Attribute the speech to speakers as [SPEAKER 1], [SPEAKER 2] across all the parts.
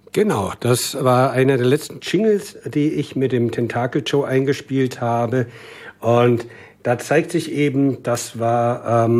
[SPEAKER 1] Genau, das war einer der letzten Jingles, die ich mit dem Tentakel Joe eingespielt habe. Und da zeigt sich eben, das war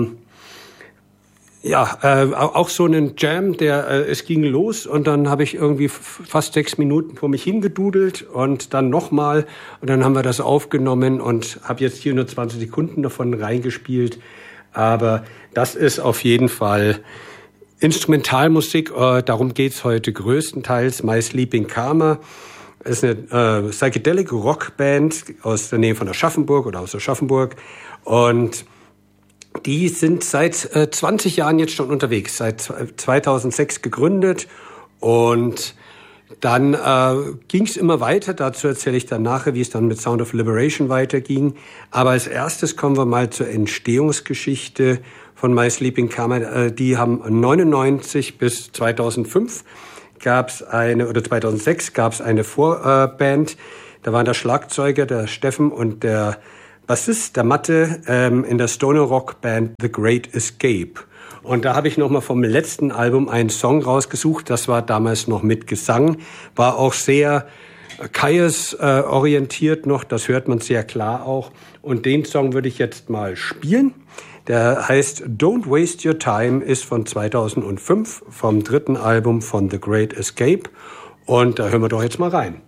[SPEAKER 1] auch so ein Jam, es ging los und dann habe ich irgendwie fast 6 Minuten vor mich hingedudelt und dann nochmal und dann haben wir das aufgenommen und habe jetzt hier nur 20 Sekunden davon reingespielt. Aber das ist auf jeden Fall Instrumentalmusik, darum geht's heute größtenteils. My Sleeping Karma ist eine Psychedelic Rockband aus der Nähe von Aschaffenburg oder aus Aschaffenburg und die sind seit 20 Jahren jetzt schon unterwegs, seit 2006 gegründet und dann ging es immer weiter, dazu erzähle ich dann nachher, wie es dann mit Sound of Liberation weiterging. Aber als erstes kommen wir mal zur Entstehungsgeschichte von My Sleeping Karma. Die haben 99 bis 2005 2006 gab es eine Vorband. Da waren der Schlagzeuger, der Steffen und der Bassist, der Matte, in der Stoner Rock Band The Great Escape. Und da habe ich nochmal vom letzten Album einen Song rausgesucht. Das war damals noch mit Gesang. War auch sehr Kyuss-orientiert noch. Das hört man sehr klar auch. Und den Song würde ich jetzt mal spielen. Der heißt Don't Waste Your Time, ist von 2005, vom 3. Album von The Great Escape. Und da hören wir doch jetzt mal rein.